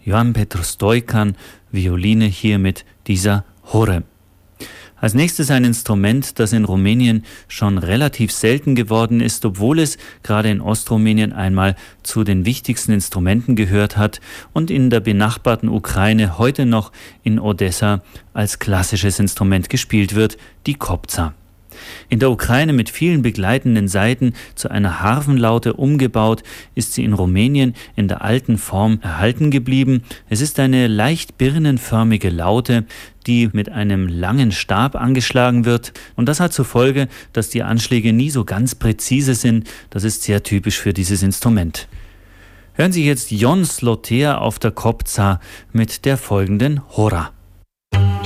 Ioan Petru Stoican, Violine, hier mit dieser Hore. Als nächstes ein Instrument, das in Rumänien schon relativ selten geworden ist, obwohl es gerade in Ostrumänien einmal zu den wichtigsten Instrumenten gehört hat und in der benachbarten Ukraine heute noch in Odessa als klassisches Instrument gespielt wird, die Kobza. In der Ukraine mit vielen begleitenden Saiten zu einer Harfenlaute umgebaut, ist sie in Rumänien in der alten Form erhalten geblieben. Es ist eine leicht birnenförmige Laute, die mit einem langen Stab angeschlagen wird. Und das hat zur Folge, dass die Anschläge nie so ganz präzise sind. Das ist sehr typisch für dieses Instrument. Hören Sie jetzt Ion Slotea auf der Kobza mit der folgenden Hora.